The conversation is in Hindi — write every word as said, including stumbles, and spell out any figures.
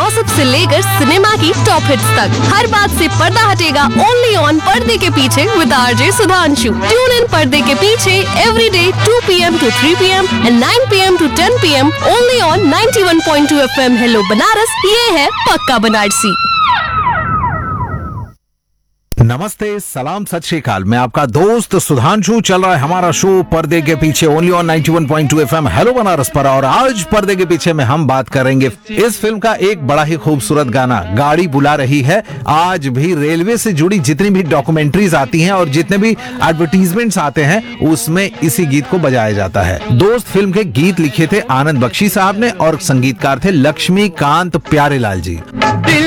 गॉसिप से लेकर सिनेमा की टॉप हिट्स तक, हर बात से पर्दा हटेगा ओनली ऑन पर्दे के पीछे with RJ Sudhanshu. Tune in पर्दे के पीछे every day to P M to three P M and nine P M to ten P am only on ninety one point two F M. Hello Banaras, ये है पक्का बनारसी। नमस्ते, सलाम, सत श्री अकाल। मैं आपका दोस्त सुधांशु। चल रहा है हमारा शो पर्दे के पीछे only on ninety one point two FM hello Banaras पर। और आज पर्दे के पीछे में हम बात करेंगे इस फिल्म का एक बड़ा ही खूबसूरत गाना, गाड़ी बुला रही है। आज भी रेलवे से जुड़ी जितनी भी डॉक्यूमेंट्रीज आती हैं और जितने भी एडवर्टीजमेंट्स आते हैं उसमें इसी गीत को बजाया जाता है। दोस्त फिल्म के गीत लिखे थे आनंद बख्शी साहब ने और संगीतकार थे लक्ष्मीकांत प्यारेलाल जी।